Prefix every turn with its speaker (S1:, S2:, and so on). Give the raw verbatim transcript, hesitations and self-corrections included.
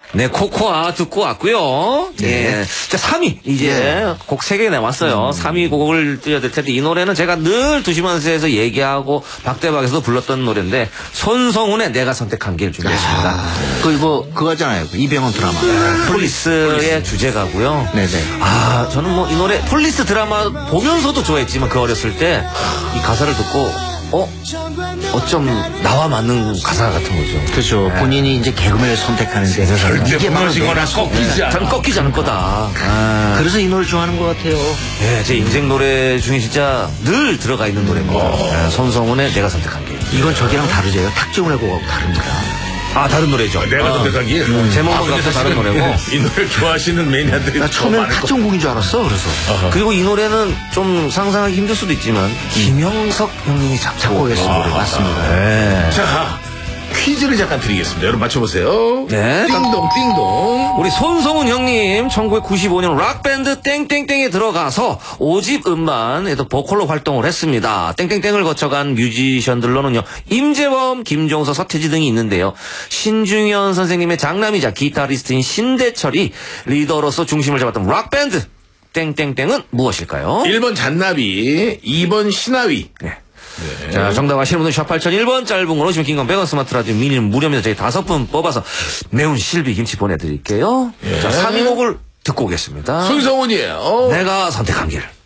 S1: 네, 코코아 듣고 왔고요. 네. 예. 자, 삼 위. 이제 네. 곡 세 개 남았어요. 음. 삼 위 곡을 띄워드릴 텐데, 이 노래는 제가 늘 두시만세에서 얘기하고 박대박에서도 불렀던 노래인데, 손성훈의 내가 선택한 길 준비했습니다.
S2: 아, 그, 이거, 그거 하잖아요. 이병헌 드라마.
S1: 네, 폴리스의 폴리스. 주제가고요. 네네. 아, 저는 뭐 이 노래, 폴리스 드라마 보면서도 좋아했지만, 그 어렸을 때, 이 가사를 듣고, 어? 어쩜 나와 맞는 가사 같은 거죠.
S2: 그렇죠. 네. 본인이 이제 개그맨을 선택하는데
S3: 절대 무너지거나 꺾이지 않아.
S1: 전 꺾이지 않을 거다.
S2: 아. 그래서 이 노래 좋아하는 것 같아요.
S1: 네, 제 인생 노래 중에 진짜 늘 들어가 있는 노래입니다. 네, 손성훈의 내가 선택한 길.
S2: 이건 저기랑 다르죠. 탁재훈의 곡하고 다릅니다.
S1: 아, 다른 노래죠.
S3: 내가 선택한 길.
S1: 음, 제목은 각각 다른 노래고.
S3: 이 노래 좋아하시는 매니아들이
S2: 나 처음에는 탁정국인 줄 알았어. 그래서.
S1: 어허. 그리고 이 노래는 좀 상상하기 힘들 수도 있지만 음. 김영석 형님이 작곡했던
S2: 아,
S1: 노래 맞습니다.
S3: 네. 자, 퀴즈를 잠깐 드리겠습니다. 여러분 맞춰보세요.
S1: 네.
S3: 띵동 띵동.
S1: 우리 손성훈 형님 천구백구십오 년 락밴드 땡땡땡에 들어가서 오 집 음반에도 보컬로 활동을 했습니다. 땡땡땡을 거쳐간 뮤지션들로는요. 임재범, 김종서, 서태지 등이 있는데요. 신중현 선생님의 장남이자 기타리스트인 신대철이 리더로서 중심을 잡았던 락밴드 땡땡땡은 무엇일까요?
S3: 일 번 잔나비, 이 번 신하위.
S1: 네. 네. 자, 정답 아시는 분은 샵 팔공공일 번, 짧은 걸 오시면 긴건 백 원, 스마트 라디오 미니는 무료입니다. 저희 다섯 분 뽑아서 매운 실비 김치 보내드릴게요. 예. 자, 삼 위 곡을 듣고 오겠습니다.
S3: 손성훈이에요.
S1: 내가 선택한 길.